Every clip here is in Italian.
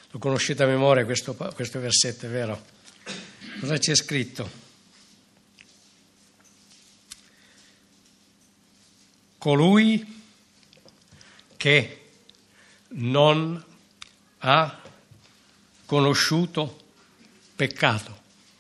Lo conoscete a memoria questo versetto, è vero? Cosa c'è scritto? Colui che non ha conosciuto peccato.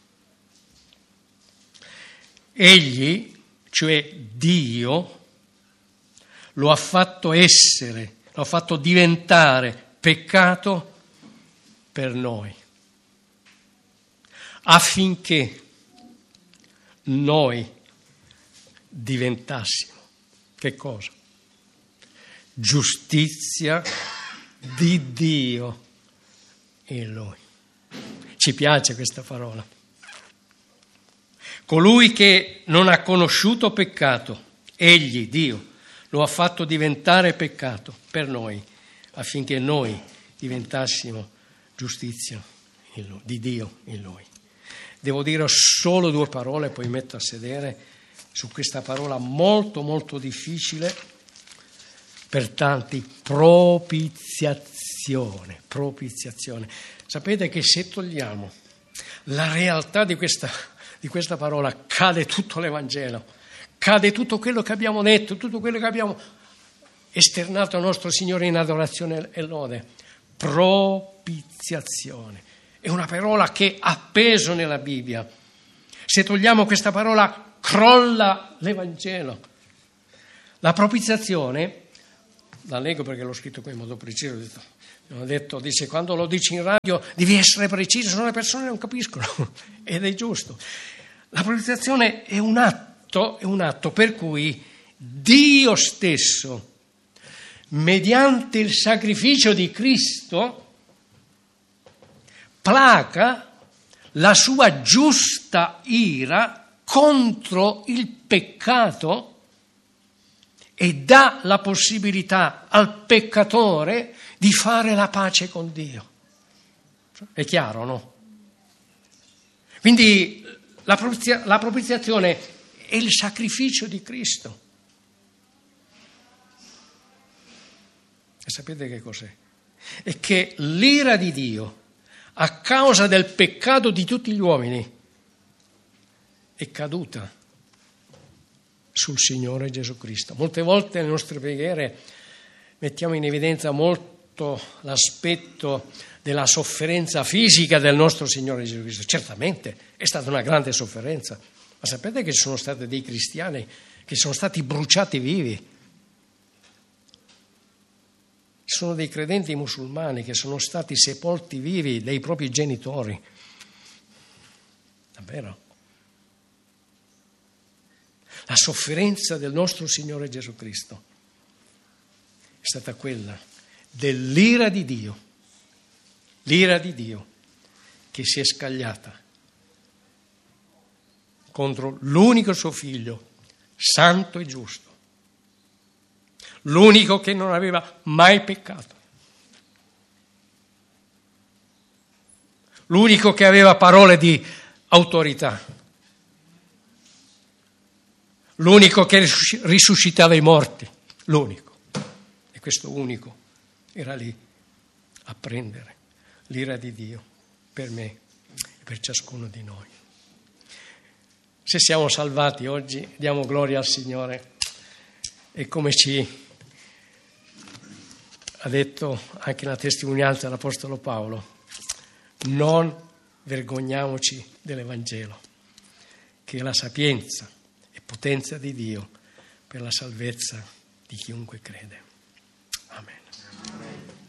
Egli, cioè Dio, lo ha fatto essere, lo ha fatto diventare peccato per noi, affinché noi diventassimo, che cosa? Giustizia di Dio in Lui. Ci piace questa parola. Colui che non ha conosciuto peccato, egli, Dio, lo ha fatto diventare peccato per noi, affinché noi diventassimo giustizia di Dio in Lui. Devo dire solo 2 parole, poi metto a sedere su questa parola molto molto difficile per tanti: propiziazione. Sapete che se togliamo la realtà di questa parola, cade tutto l'Evangelo, cade tutto quello che abbiamo detto, tutto quello che abbiamo esternato al nostro Signore in adorazione e lode. Propiziazione è una parola che ha peso nella Bibbia. Se togliamo questa parola, crolla l'Evangelo. La propiziazione, la leggo perché l'ho scritto qui in modo preciso, dice quando lo dici in radio devi essere preciso, se no le persone non capiscono, ed è giusto. La propiziazione è un atto per cui Dio stesso, mediante il sacrificio di Cristo, placa la sua giusta ira contro il peccato e dà la possibilità al peccatore di fare la pace con Dio. È chiaro, no? Quindi la propiziazione è il sacrificio di Cristo. E sapete che cos'è? È che l'ira di Dio, a causa del peccato di tutti gli uomini, è caduta sul Signore Gesù Cristo. Molte volte nelle nostre preghiere mettiamo in evidenza molto l'aspetto della sofferenza fisica del nostro Signore Gesù Cristo. Certamente è stata una grande sofferenza, ma sapete che ci sono stati dei cristiani che sono stati bruciati vivi. Ci sono dei credenti musulmani che sono stati sepolti vivi dai propri genitori. Davvero? La sofferenza del nostro Signore Gesù Cristo è stata quella dell'ira di Dio, l'ira di Dio che si è scagliata contro l'unico suo figlio, santo e giusto, l'unico che non aveva mai peccato, l'unico che aveva parole di autorità, l'unico che risuscitava i morti, l'unico. E questo unico era lì a prendere l'ira di Dio per me e per ciascuno di noi. Se siamo salvati oggi, diamo gloria al Signore. E come ci ha detto anche la testimonianza dell'Apostolo Paolo, non vergogniamoci dell'Evangelo, che è la sapienza e potenza di Dio per la salvezza di chiunque crede. Amen.